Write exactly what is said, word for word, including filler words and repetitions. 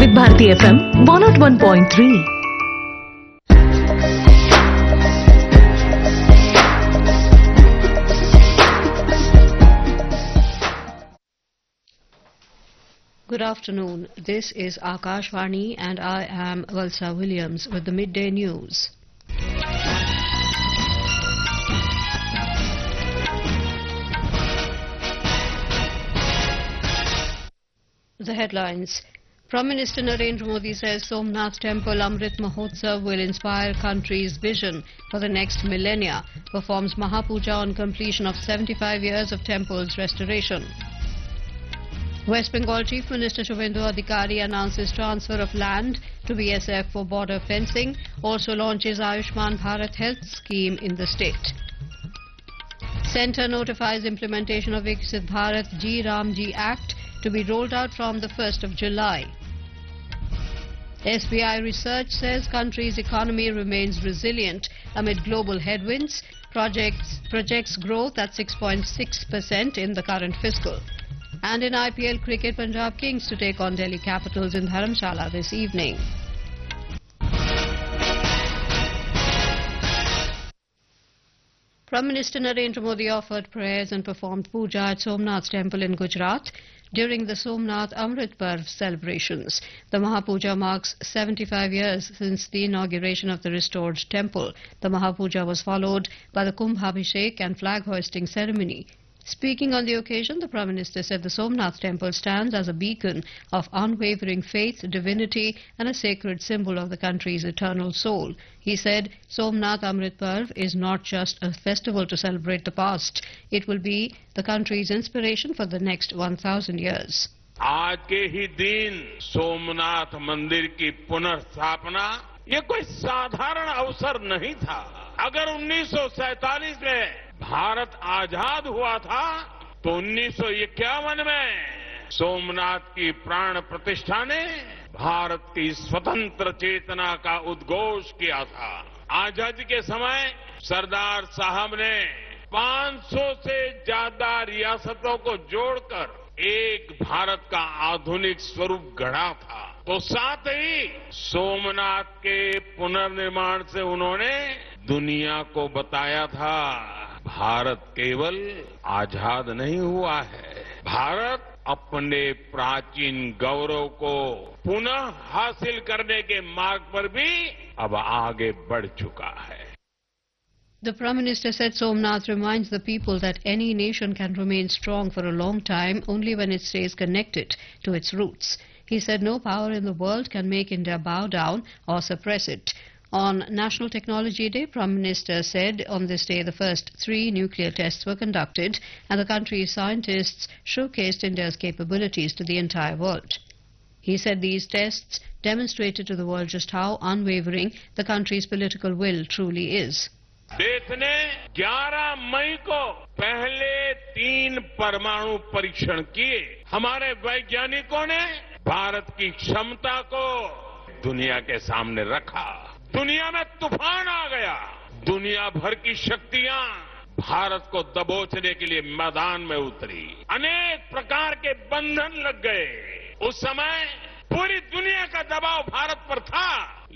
Vivek Bharati F M one oh one point three. Good afternoon. This is Akashvani and I am Valsa Williams with the midday news. The headlines. Prime Minister Narendra Modi says Somnath Temple Amrit Mahotsav will inspire country's vision for the next millennia. Performs Mahapuja on completion of seventy-five years of temple's restoration. West Bengal Chief Minister Shubhendu Adhikari announces transfer of land to B S F for border fencing, also launches Ayushman Bharat Health Scheme in the state. Centre notifies implementation of Viksit Bharat G Ramji Act to be rolled out from the first of July. S B I research says country's economy remains resilient amid global headwinds, projects, projects growth at six point six percent in the current fiscal. And in I P L cricket, Punjab Kings to take on Delhi Capitals in Dharamshala this evening. Prime Minister Narendra Modi offered prayers and performed puja at Somnath Temple in Gujarat during the Somnath Amrit Parv celebrations. The Mahapuja marks seventy-five years since the inauguration of the restored temple. The Mahapuja was followed by the Kumbh Abhishek and flag hoisting ceremony. Speaking on the occasion, the Prime Minister said the Somnath Temple stands as a beacon of unwavering faith, divinity and a sacred symbol of the country's eternal soul. He said Somnath Amrit Parv is not just a festival to celebrate the past. It will be the country's inspiration for the next one thousand years. आज के ही दिन सोमनाथ मंदिर की पुनर्स्थापना ये कोई साधारण अवसर नहीं था। अगर उन्नीस सौ सैंतालीस में भारत आजाद हुआ था तो उन्नीस सौ इक्यावन में सोमनाथ की प्राण प्रतिष्ठा ने भारत की स्वतंत्र चेतना का उद्घोष किया था। आजादी के समय सरदार साहब ने पाँच सौ से ज्यादा रियासतों को जोड़कर एक भारत का आधुनिक स्वरूप गढ़ा था। तो साथ ही सोमनाथ के पुनर्निर्माण से उन्होंने दुनिया को बताया था भारत केवल आजाद नहीं हुआ है, भारत अपने प्राचीन गौरव को पुनः हासिल करने के मार्ग पर भी अब आगे बढ़ चुका है. The Prime Minister said Somnath reminds the people that any nation can remain strong for a long time only when it stays connected to its roots. He said no power in the world can make India bow down or suppress it. On National Technology Day, Prime Minister said on this day the first three nuclear tests were conducted and the country's scientists showcased India's capabilities to the entire world. He said these tests demonstrated to the world just how unwavering the country's political will truly is. देश ने ग्यारह मई को पहले तीन परमाणु परीक्षण किए. हमारे वैज्ञानिकों ने भारत की क्षमता को दुनिया के सामने रखा. दुनिया में तूफान आ गया. दुनिया भर की शक्तियां भारत को दबोचने के लिए मैदान में उतरी. अनेक प्रकार के बंधन लग गए. उस समय पूरी दुनिया का दबाव भारत पर था.